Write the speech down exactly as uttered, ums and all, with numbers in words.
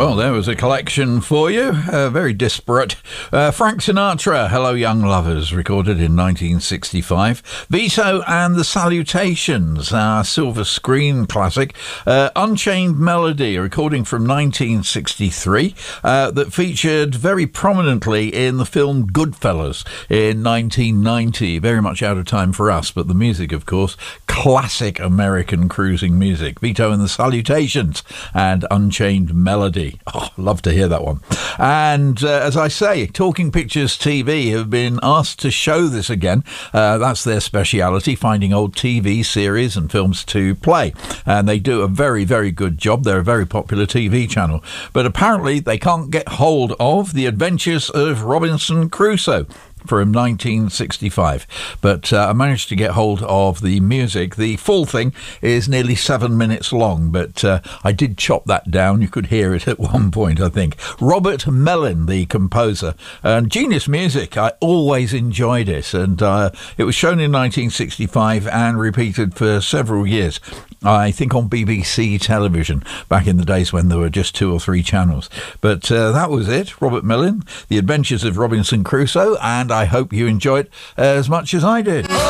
Well, there was a collection for you, uh, very disparate. Uh, Frank Sinatra, Hello Young Lovers, recorded in nineteen sixty-five. Vito and the Salutations, our silver screen classic. Uh, Unchained Melody, a recording from nineteen sixty-three, uh, that featured very prominently in the film Goodfellas in nineteen ninety. Very much out of time for us, but the music, of course, classic American cruising music. Vito and the Salutations and Unchained Melody. Oh, love to hear that one. And uh, as I say, Talking Pictures T V have been asked to show this again. Uh, that's their speciality, finding old T V series and films to play. And they do a very, very good job. They're a very popular T V channel. But apparently they can't get hold of The Adventures of Robinson Crusoe from nineteen sixty-five, but uh, I managed to get hold of the music. The full thing is nearly seven minutes long, but uh, I did chop that down. You could hear it at one point, I think. Robert Mellin, the composer, and genius music. I always enjoyed it, and uh, it was shown in nineteen sixty-five and repeated for several years, I think on B B C television, back in the days when there were just two or three channels. But uh, that was it. Robert Mellin, The Adventures of Robinson Crusoe, and I hope you enjoyed it as much as I did.